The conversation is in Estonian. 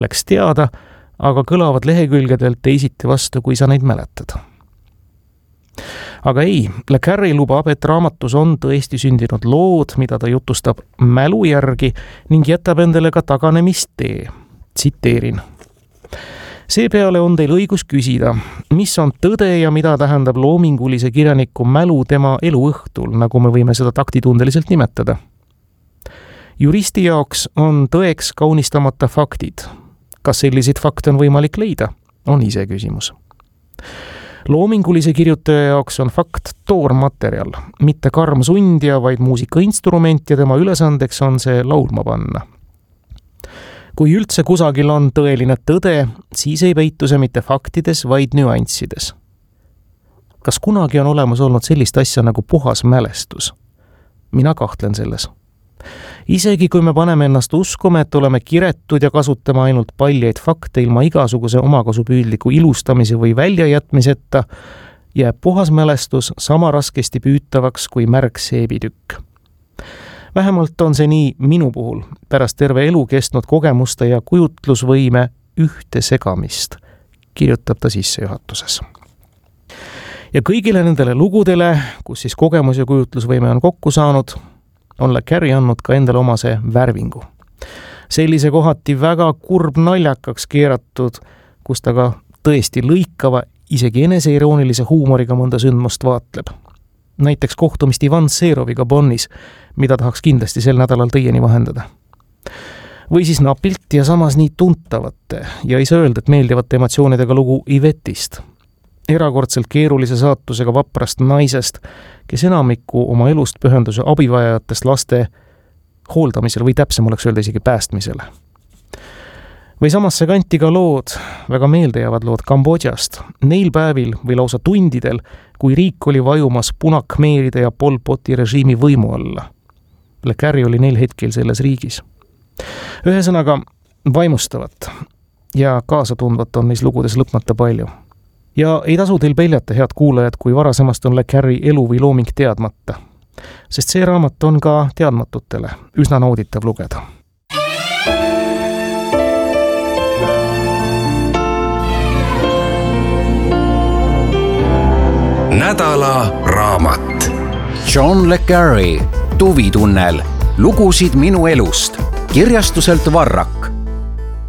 läks teada, aga kõlavad lehekülgedelt teisiti vastu, kui sa neid mäletad. Aga ei, Le Carre lubab, et raamatus on tõesti sündinud lood, mida ta jutustab mälu järgi ning jätab endale ka taganemistee. Tsiteerin. Seepeale on teil õigus küsida, mis on tõde ja mida tähendab loomingulise kirjaniku mälu tema eluõhtul, nagu me võime seda taktitundeliselt nimetada. Juristi jaoks on tõeks kaunistamata faktid. Kas selliseid fakte on võimalik leida? On ise küsimus. Loomingulise kirjutaja jaoks on fakt toormaterjal, mitte karm sundja, vaid muusikainstrument ja tema ülesandeks on see laulma panna. Kui üldse kusagil on tõeline tõde, siis ei peitu see mitte faktides, vaid nüanssides. Kas kunagi on olemas olnud sellist asja nagu puhas mälestus? Mina kahtlen selles. Isegi kui me paneme ennast uskuma, et oleme kiretud ja kasutame ainult paljeid fakte ilma igasuguse omakasupüüdliku ilustamise või väljajätmiseta, jääb puhas mälestus sama raskesti püütavaks kui märg seebitükk. Vähemalt on see nii minu puhul, pärast terve elu kestnud kogemuste ja kujutlusvõime ühte segamist, kirjutab ta sissejuhatuses. Ja kõigile nendele lugudele, kus siis kogemus ja kujutlusvõime on kokku saanud, on Le Carre andnud ka endale omase värvingu. Sellise kohati väga kurb naljakaks keeratud, kus ta ka tõesti lõikava, isegi eneseiroonilise huumoriga mõnda sündmust vaatleb. Näiteks kohtumist Ivan Seroviga Bonnis, mida tahaks kindlasti sel nädalal teieni vahendada. Või siis napilt ja samas nii tuntavate ja ei saa öelda, et meeldivate emotsioonidega lugu Ivetist. Erakordselt keerulise saatusega vaprast naisest, kes enamiku oma elust pühenduse abivajajatest laste hooldamisel või täpsem oleks öelda isegi päästmisele. Või samasse kanti ka lood, väga meeldejäävad lood Kambodžast, neil päevil või lausa tundidel, kui riik oli vajumas punakmeeride ja Pol Poti režiimi võimu alla. Le Carre oli neil hetkel selles riigis. Ühesõnaga vaimustavat ja kaasatundvat on neis lugudes lõpmata palju. Ja ei tasu teil peljata, head kuulajad, kui varasemast on Le Carre elu või looming teadmata, sest see raamat on ka teadmatutele üsna nauditav lugeda. Nädala raamat. John Le Carre, Tuvitunnel. Lugusid minu elust. Kirjastuselt Varrak.